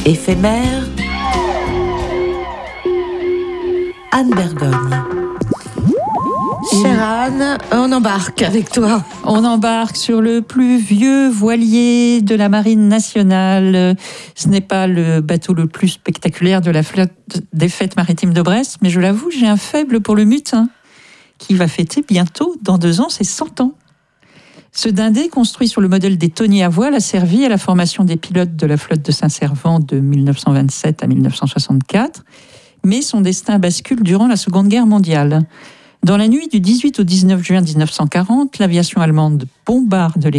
Éphémère, Anne Bergogne. Chère Anne, on embarque avec toi. On embarque sur le plus vieux voilier de la Marine nationale. Ce n'est pas le bateau le plus spectaculaire de la flotte des fêtes maritimes de Brest, mais je l'avoue, j'ai un faible pour le Mutin, qui va fêter bientôt, dans 2 ans, ses 100 ans. Ce dindé, construit sur le modèle des tonniers à voile, a servi à la formation des pilotes de la flotte de Saint-Servant de 1927 à 1964, mais son destin bascule durant la Seconde Guerre mondiale. Dans la nuit du 18 au 19 juin 1940, l'aviation allemande bombarde les